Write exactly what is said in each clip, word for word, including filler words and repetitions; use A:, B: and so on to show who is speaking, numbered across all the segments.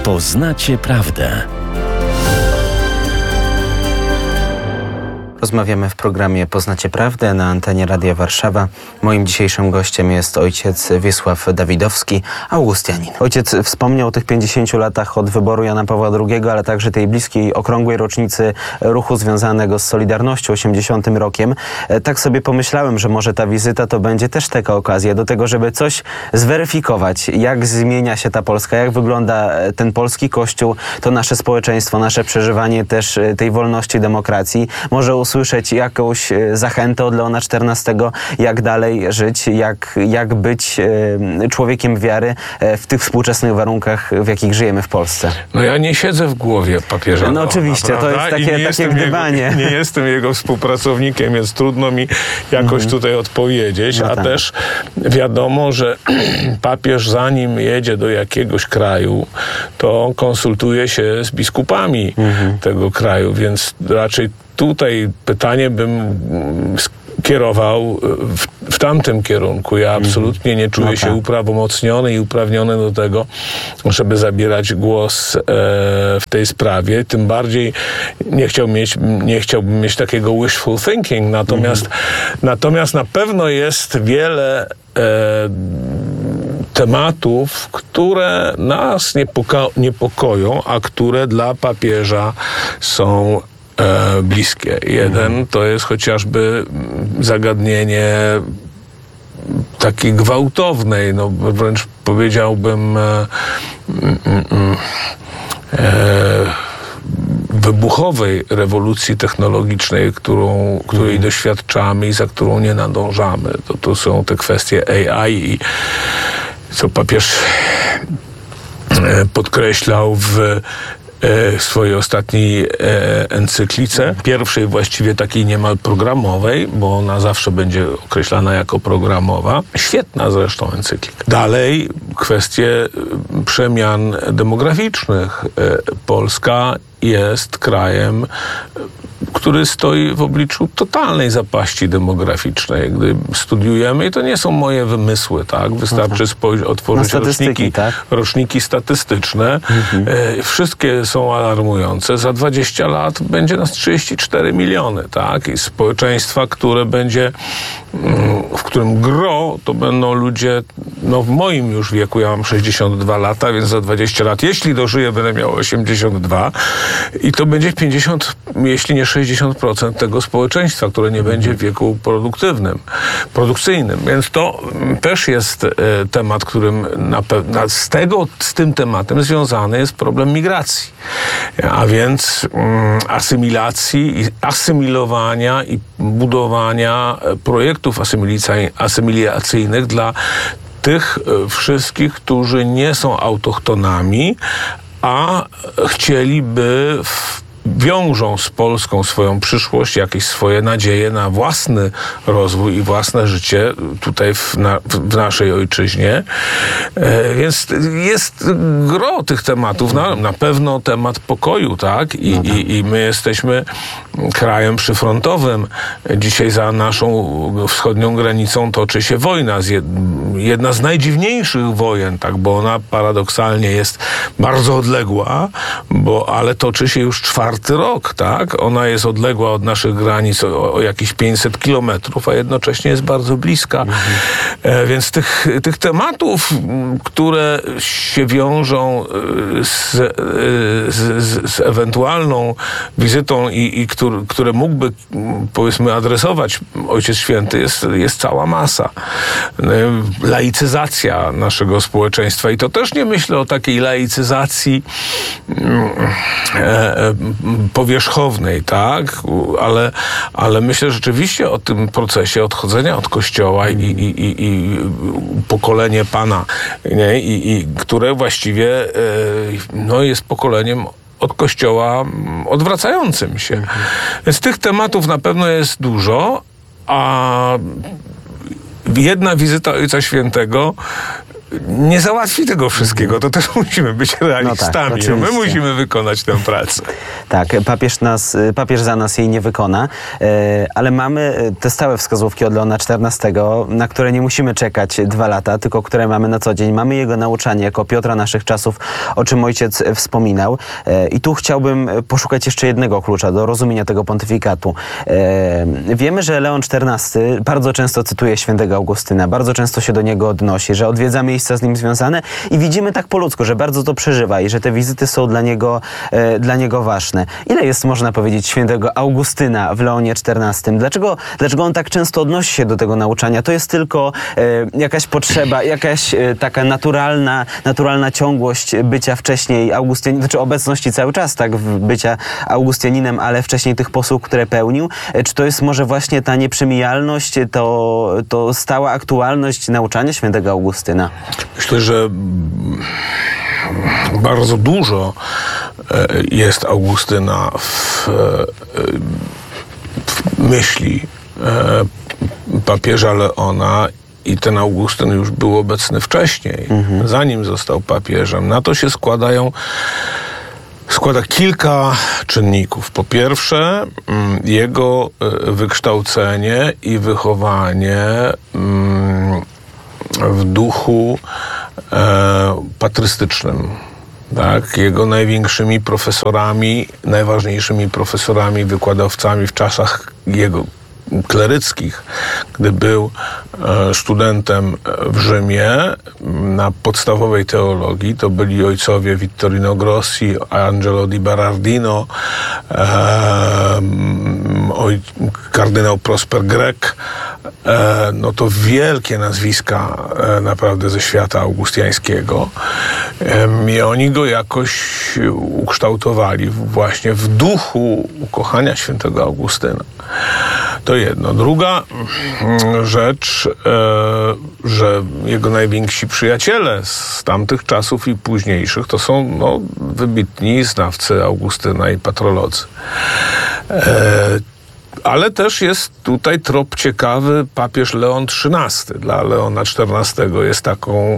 A: Poznacie prawdę.
B: Rozmawiamy w programie Poznacie Prawdę na antenie Radia Warszawa. Moim dzisiejszym gościem jest ojciec Wiesław Dawidowski, augustianin. Ojciec wspomniał o tych pięćdziesięciu latach od wyboru Jana Pawła drugiego, ale także tej bliskiej, okrągłej rocznicy ruchu związanego z Solidarnością, osiemdziesiątym rokiem. Tak sobie pomyślałem, że może ta wizyta to będzie też taka okazja do tego, żeby coś zweryfikować, jak zmienia się ta Polska, jak wygląda ten polski Kościół, to nasze społeczeństwo, nasze przeżywanie też tej wolności, demokracji. Może usłyszeć jakąś zachętę od Leona czternastego, jak dalej żyć, jak, jak być człowiekiem wiary w tych współczesnych warunkach, w jakich żyjemy w Polsce.
C: No ja nie siedzę w głowie papieża.
B: No oczywiście,
C: prawda?
B: to jest takie,
C: nie
B: takie gdybanie.
C: Jego, nie jestem jego współpracownikiem, więc trudno mi jakoś mm. tutaj odpowiedzieć,
B: no
C: a
B: tak.
C: też wiadomo, że papież zanim jedzie do jakiegoś kraju, to konsultuje się z biskupami mm. tego kraju, więc raczej tutaj pytanie bym kierował w, w tamtym kierunku. Ja absolutnie nie czuję
B: no
C: się
B: tak.
C: uprawomocniony i uprawniony do tego, żeby zabierać głos e, w tej sprawie. Tym bardziej nie, chciał mieć, nie chciałbym mieć takiego wishful thinking. Natomiast, mhm. natomiast na pewno jest wiele e, tematów, które nas niepoka- niepokoją, a które dla papieża są E, bliskie. Jeden to jest chociażby zagadnienie takiej gwałtownej, no wręcz powiedziałbym e, e, wybuchowej rewolucji technologicznej, którą, której doświadczamy i za którą nie nadążamy. To, to są te kwestie A I i co papież e, podkreślał w w swojej ostatniej e, encyklice, pierwszej właściwie takiej niemal programowej, bo ona zawsze będzie określana jako programowa. Świetna zresztą encyklika. Dalej kwestie przemian demograficznych. E, Polska jest krajem, który stoi w obliczu totalnej zapaści demograficznej. Gdy studiujemy, i to nie są moje wymysły, tak? Wystarczy spojrzeć, otworzyć roczniki, tak? roczniki statystyczne. Mhm. E, wszystkie są alarmujące. Za dwadzieścia lat będzie nas trzydzieści cztery miliony, tak? I społeczeństwa, które będzie, mm, w którym gro to będą ludzie, no w moim już wieku, ja mam sześćdziesiąt dwa lata, więc za dwadzieścia lat, jeśli dożyję, będę miał osiemdziesiąt dwa i to będzie pięćdziesiąt, jeśli nie sześćdziesiąt procent tego społeczeństwa, które nie będzie w wieku produktywnym, produkcyjnym. Więc to też jest e, temat, którym na pewno z tego, z tym tematem związany jest problem migracji. A więc mm, asymilacji, i asymilowania i budowania projektów asymilacyj- asymilacyjnych dla tych e, wszystkich, którzy nie są autochtonami, a chcieliby w wiążą z Polską swoją przyszłość, jakieś swoje nadzieje na własny rozwój i własne życie tutaj w, na, w naszej ojczyźnie. E, więc jest gro tych tematów. Na, na pewno temat pokoju, tak? I, i, I my jesteśmy krajem przyfrontowym. Dzisiaj za naszą wschodnią granicą toczy się wojna. Jedna z najdziwniejszych wojen, tak? Bo ona paradoksalnie jest bardzo odległa, bo, ale toczy się już czwarty rok, tak? Ona jest odległa od naszych granic o, o jakieś pięćset kilometrów, a jednocześnie jest bardzo bliska. Mhm. E, więc tych, tych tematów, które się wiążą z, z, z, z ewentualną wizytą i, i który, które mógłby, powiedzmy, adresować Ojciec Święty, jest, jest cała masa. E, laicyzacja naszego społeczeństwa. I to też nie myślę o takiej laicyzacji e, e, powierzchownej, tak? Ale, ale myślę rzeczywiście o tym procesie odchodzenia od Kościoła i, i, i, i pokolenie Pana, nie? I, i które właściwie e, no, jest pokoleniem od Kościoła odwracającym się. Mhm. Więc tych tematów na pewno jest dużo, a jedna wizyta Ojca Świętego nie załatwi tego wszystkiego. To też musimy być realistami.
B: oczywiście.
C: No my musimy wykonać tę pracę.
B: Tak, papież, nas, papież za nas jej nie wykona, e, ale mamy te stałe wskazówki od Leona czternastego, na które nie musimy czekać dwa lata, tylko które mamy na co dzień. Mamy jego nauczanie jako Piotra naszych czasów, o czym ojciec wspominał. E, I tu chciałbym poszukać jeszcze jednego klucza do rozumienia tego pontyfikatu. E, wiemy, że Leon czternasty bardzo często cytuje świętego Augustyna, bardzo często się do niego odnosi, że odwiedza miejsca z nim związane i widzimy tak po ludzku, że bardzo to przeżywa i że te wizyty są dla niego, e, dla niego ważne. Ile jest, można powiedzieć, świętego Augustyna w Leonie czternastym? Dlaczego, dlaczego on tak często odnosi się do tego nauczania? To jest tylko e, jakaś potrzeba, jakaś e, taka naturalna, naturalna ciągłość bycia wcześniej Augustyninem, znaczy obecności cały czas, tak, w bycia Augustyninem, ale wcześniej tych posług, które pełnił? E, czy to jest może właśnie ta nieprzemijalność, to, to stała aktualność nauczania świętego Augustyna?
C: Myślę, że bardzo dużo jest Augustyna w, w myśli papieża Leona i ten Augustyn już był obecny wcześniej, mhm. zanim został papieżem. Na to się składają składa kilka czynników. Po pierwsze, jego wykształcenie i wychowanie w duchu e, patrystycznym. Tak? Jego największymi profesorami, najważniejszymi profesorami, wykładowcami w czasach jego kleryckich, gdy był e, studentem w Rzymie na podstawowej teologii, to byli ojcowie Vittorino Grossi, Angelo di Berardino, e, oj, kardynał Prosper Grek, e, no to wielkie nazwiska e, naprawdę ze świata augustiańskiego. E, I oni go jakoś ukształtowali właśnie w duchu ukochania świętego Augustyna. To jedno. Druga rzecz, e, że jego najwięksi przyjaciele z tamtych czasów i późniejszych to są no, wybitni znawcy Augustyna i patrolodzy. E, ale też jest tutaj trop ciekawy papież Leon trzynasty. Dla Leona czternastego jest taką e,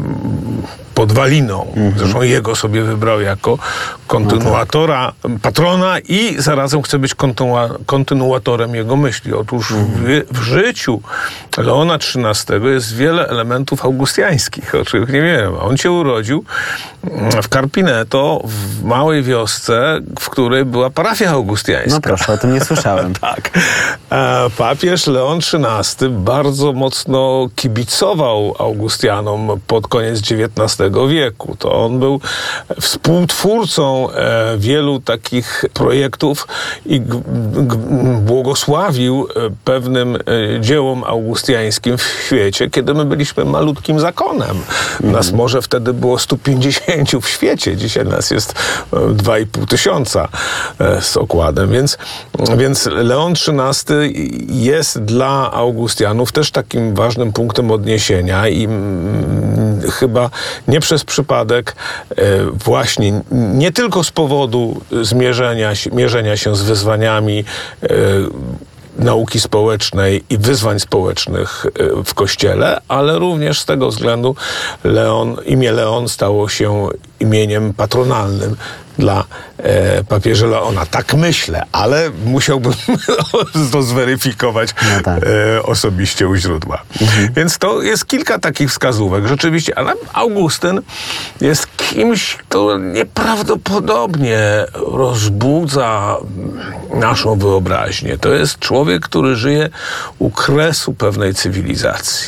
C: podwaliną. Mhm. Zresztą jego sobie wybrał jako kontynuatora, no tak. patrona i zarazem chce być kontynu- kontynuatorem jego myśli. Otóż mhm. w, w życiu Leona trzynastego jest wiele elementów augustiańskich, o których nie wiem. On się urodził w Carpineto, w małej wiosce, w której była parafia augustiańska.
B: No proszę, o tym nie słyszałem.
C: Tak. E, papież Leon trzynasty bardzo mocno kibicował Augustianom pod koniec dziewiętnastego wieku. To on był współtwórcą e, wielu takich projektów i g, g, błogosławił e, pewnym e, dziełom augustiańskim w świecie, kiedy my byliśmy malutkim zakonem. Mm. Nas może wtedy było stu pięćdziesięciu w świecie. Dzisiaj nas jest e, dwa i pół tysiąca e, z okładem. Więc, więc Leon trzynasty jest dla Augustianów też takim ważnym punktem odniesienia i mm, chyba nie przez przypadek e, właśnie nie tylko z powodu zmierzenia, mierzenia się z wyzwaniami e, nauki społecznej i wyzwań społecznych w Kościele, ale również z tego względu Leon, imię Leon stało się imieniem patronalnym dla e, papieża Leona. Tak myślę, ale musiałbym to zweryfikować no tak. e, osobiście u źródła. Mhm. Więc to jest kilka takich wskazówek. Rzeczywiście, ale Augustyn jest kimś, kto nieprawdopodobnie rozbudza naszą wyobraźnię. To jest człowiek, który żyje u kresu pewnej cywilizacji.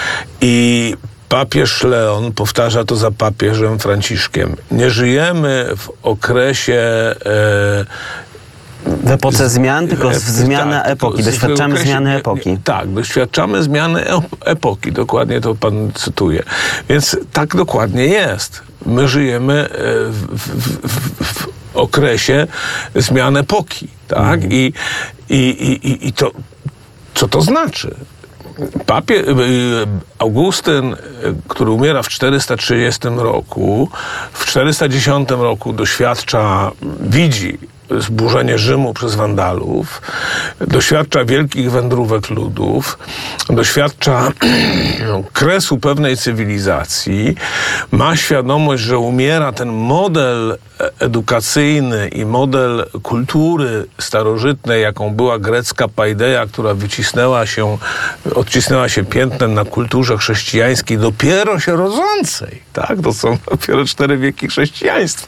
C: I papież Leon powtarza to za papieżem Franciszkiem. Nie żyjemy w okresie e,
B: w epoce zmian, tylko w zmiana tak, epoki. Doświadczamy okresie, zmiany epoki. Nie,
C: tak, doświadczamy zmiany epoki. Dokładnie to pan cytuje. Więc tak dokładnie jest. My żyjemy w, w, w, w okresie zmian epoki. Tak? Mhm. I, i, i, I to, co to znaczy? Papie, Augustyn, który umiera w czterysta trzydziestym roku, w czterysta dziesiątym roku doświadcza, widzi zburzenie Rzymu przez Wandalów, doświadcza wielkich wędrówek ludów, doświadcza kresu pewnej cywilizacji, ma świadomość, że umiera ten model edukacyjny i model kultury starożytnej, jaką była grecka paideia, która wycisnęła się, odcisnęła się piętnem na kulturze chrześcijańskiej, dopiero się rodzącej, tak? To są dopiero cztery wieki chrześcijaństwa.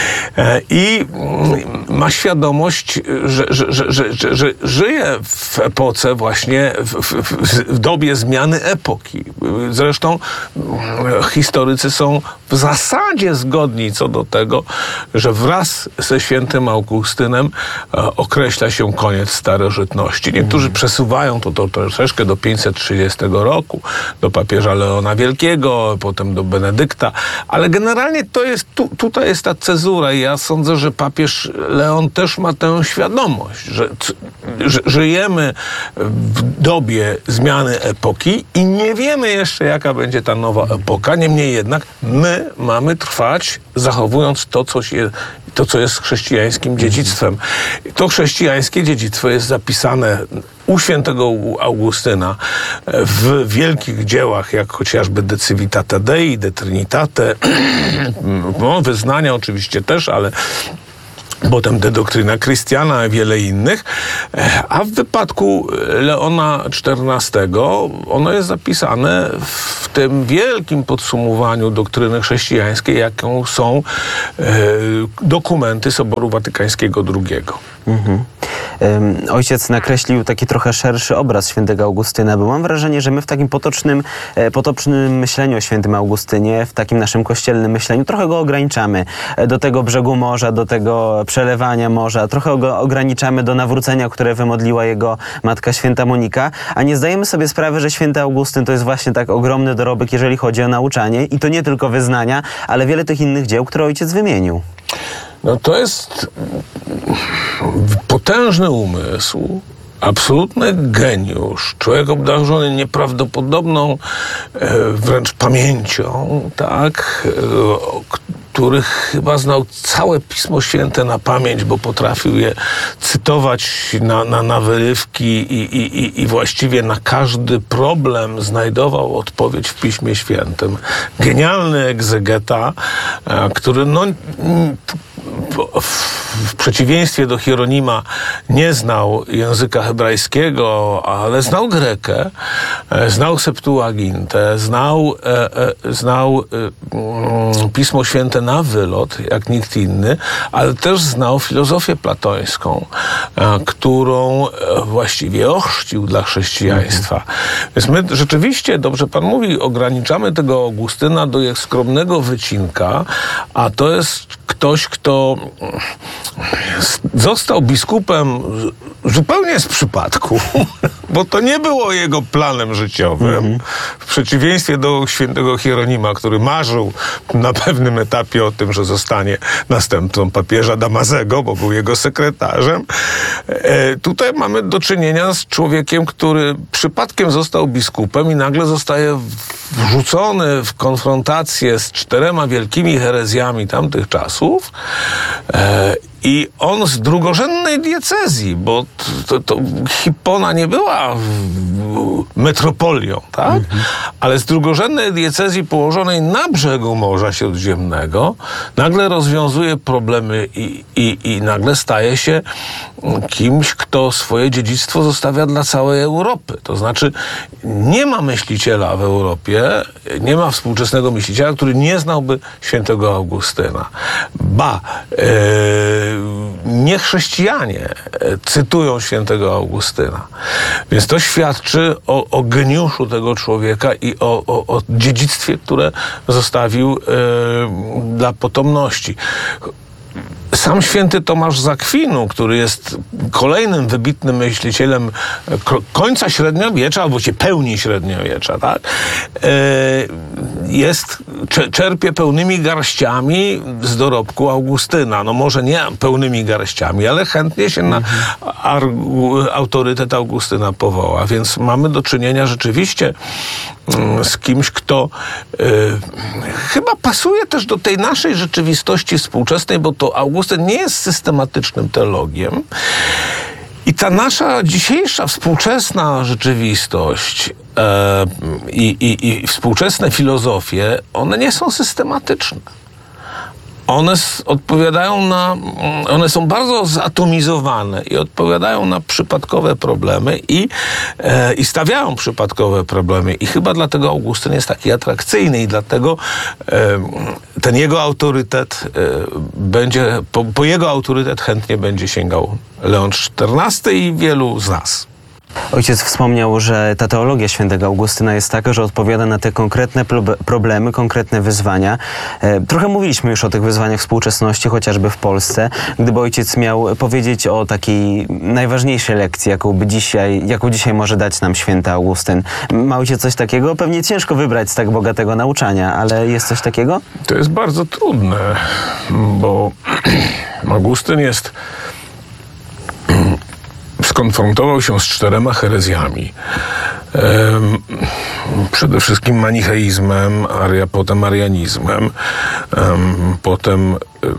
C: I ma świadomość, że, że, że, że, że, że żyje w epoce właśnie, w, w, w dobie zmiany epoki. Zresztą historycy są w zasadzie zgodni co do tego, że wraz ze świętym Augustynem określa się koniec starożytności. Niektórzy przesuwają to, to troszeczkę do pięćset trzydziestego roku, do papieża Leona Wielkiego, potem do Benedykta, ale generalnie to jest, tu, tutaj jest ta cezura i ja sądzę, że papież Leon też ma tę świadomość, że, że żyjemy w dobie zmiany epoki i nie wiemy jeszcze, jaka będzie ta nowa epoka. Niemniej jednak my mamy trwać, zachowując to, co, się, to, co jest chrześcijańskim dziedzictwem. To chrześcijańskie dziedzictwo jest zapisane u świętego Augustyna w wielkich dziełach, jak chociażby De Civitate Dei, De Trinitate, no, wyznania oczywiście też, ale potem De Doctrina Christiana i wiele innych. A w wypadku Leona czternastego ono jest zapisane w tym wielkim podsumowaniu doktryny chrześcijańskiej, jaką są e, dokumenty Soboru Watykańskiego drugiego.
B: Mhm. Ojciec nakreślił taki trochę szerszy obraz świętego Augustyna, bo mam wrażenie, że my w takim potocznym, potocznym myśleniu o świętym Augustynie, w takim naszym kościelnym myśleniu trochę go ograniczamy do tego brzegu morza, do tego przelewania morza, trochę go ograniczamy do nawrócenia, które wymodliła jego matka święta Monika, a nie zdajemy sobie sprawy, że święty Augustyn to jest właśnie tak ogromny dorobek, jeżeli chodzi o nauczanie i to nie tylko wyznania, ale wiele tych innych dzieł, które ojciec wymienił.
C: No to jest potężny umysł, absolutny geniusz, człowiek obdarzony nieprawdopodobną e, wręcz pamięcią, tak, e, który chyba znał całe Pismo Święte na pamięć, bo potrafił je cytować na, na, na wyrywki i, i, i, i właściwie na każdy problem znajdował odpowiedź w Piśmie Świętym. Genialny egzegeta, e, który no, w przeciwieństwie do Hieronima nie znał języka hebrajskiego, ale znał Grekę, znał Septuagintę, znał, e, e, znał e, Pismo Święte na wylot, jak nikt inny, ale też znał filozofię platońską, e, którą właściwie ochrzcił dla chrześcijaństwa. Więc my rzeczywiście, dobrze pan mówi, ograniczamy tego Augustyna do jak skromnego wycinka, a to jest ktoś, kto został biskupem zupełnie z przypadku, bo to nie było jego planem życiowym. Mm-hmm. W przeciwieństwie do świętego Hieronima, który marzył na pewnym etapie o tym, że zostanie następcą papieża Damazego, bo był jego sekretarzem. E, tutaj mamy do czynienia z człowiekiem, który przypadkiem został biskupem i nagle zostaje wrzucony w konfrontację z czterema wielkimi herezjami tamtych czasów. E, I on z drugorzędnej diecezji, bo to, to Hippona nie była metropolią, tak? Mhm. Ale z drugorzędnej diecezji położonej na brzegu Morza Śródziemnego nagle rozwiązuje problemy i, i, i nagle staje się kimś, kto swoje dziedzictwo zostawia dla całej Europy. To znaczy nie ma myśliciela w Europie, nie ma współczesnego myśliciela, który nie znałby świętego Augustyna. Ba, yy, nie chrześcijanie cytują świętego Augustyna. Więc to świadczy o, o geniuszu tego człowieka i o, o, o dziedzictwie, które zostawił yy, dla potomności. Sam święty Tomasz z Akwinu, który jest kolejnym wybitnym myślicielem końca średniowiecza, albo się pełni średniowiecza, tak? Jest, czerpie pełnymi garściami z dorobku Augustyna. No może nie pełnymi garściami, ale chętnie się na autorytet Augustyna powoła. Więc mamy do czynienia rzeczywiście z kimś, kto y, chyba pasuje też do tej naszej rzeczywistości współczesnej, bo to Augustyn nie jest systematycznym teologiem. I ta nasza dzisiejsza współczesna rzeczywistość e, i, i, i współczesne filozofie, one nie są systematyczne. One s- odpowiadają na, one są bardzo zatomizowane i odpowiadają na przypadkowe problemy i, e, i stawiają przypadkowe problemy. I chyba dlatego Augustyn jest taki atrakcyjny i dlatego e, ten jego autorytet e, będzie, po, po jego autorytet chętnie będzie sięgał Leon czternasty i wielu z nas.
B: Ojciec wspomniał, że ta teologia świętego Augustyna jest taka, że odpowiada na te konkretne plobe- problemy, konkretne wyzwania. E, trochę mówiliśmy już o tych wyzwaniach współczesności, chociażby w Polsce. Gdyby ojciec miał powiedzieć o takiej najważniejszej lekcji, jaką, by dzisiaj, jaką dzisiaj może dać nam święty Augustyn. Ma ojciec coś takiego? Pewnie ciężko wybrać z tak bogatego nauczania, ale jest coś takiego?
C: To jest bardzo trudne, bo Augustyn jest skonfrontował się z czterema herezjami. Ehm, przede wszystkim manicheizmem, aria, potem arianizmem, em, potem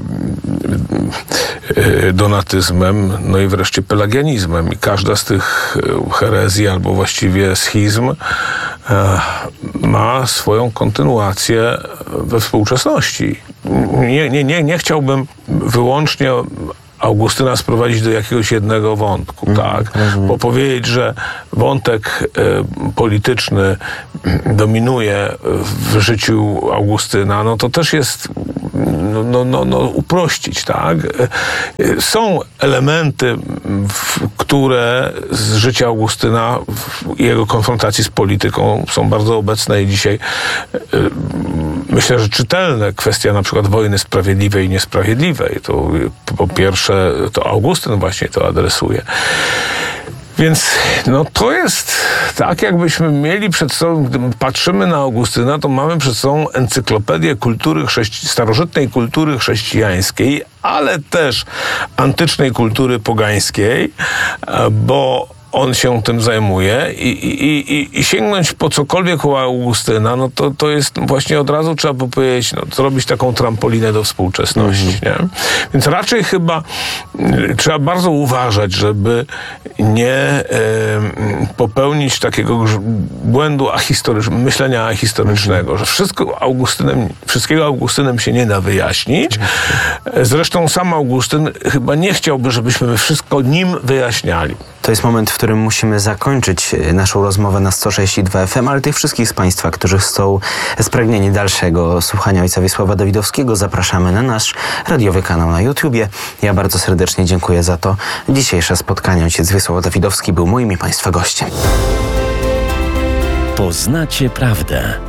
C: e, donatyzmem, no i wreszcie pelagianizmem. I każda z tych herezji, albo właściwie schizm, e, ma swoją kontynuację we współczesności. Nie, nie, nie, nie chciałbym wyłącznie Augustyna sprowadzić do jakiegoś jednego wątku, mm, tak? Rozumiem. Bo powiedzieć, że wątek e, polityczny dominuje w życiu Augustyna, no to też jest no, no, no, no, uprościć, tak? E, są elementy, w, które z życia Augustyna i jego konfrontacji z polityką są bardzo obecne i dzisiaj e, myślę, że czytelne. Kwestia na przykład wojny sprawiedliwej i niesprawiedliwej. To po pierwsze to Augustyn właśnie to adresuje. Więc no to jest tak, jakbyśmy mieli przed sobą, gdy patrzymy na Augustyna, to mamy przed sobą encyklopedię kultury chrześci- starożytnej kultury chrześcijańskiej, ale też antycznej kultury pogańskiej, bo on się tym zajmuje i, i, i, i sięgnąć po cokolwiek u Augustyna, no to, to jest właśnie od razu trzeba by powiedzieć, no, zrobić taką trampolinę do współczesności, mm-hmm. nie? Więc raczej chyba y, trzeba bardzo uważać, żeby nie y, popełnić takiego błędu ahistorycz- myślenia ahistorycznego, mm-hmm. że wszystko Augustynem, wszystkiego Augustynem się nie da wyjaśnić. Mm-hmm. Zresztą sam Augustyn chyba nie chciałby, żebyśmy wszystko nim wyjaśniali.
B: To jest moment, w którym musimy zakończyć naszą rozmowę na sto sześć i dwa F M, ale tych wszystkich z Państwa, którzy są spragnieni dalszego słuchania ojca Wiesława Dawidowskiego, zapraszamy na nasz radiowy kanał na YouTubie. Ja bardzo serdecznie dziękuję za to dzisiejsze spotkanie. Ojciec Wiesław Dawidowski był moim i Państwa gościem.
A: Poznacie prawdę.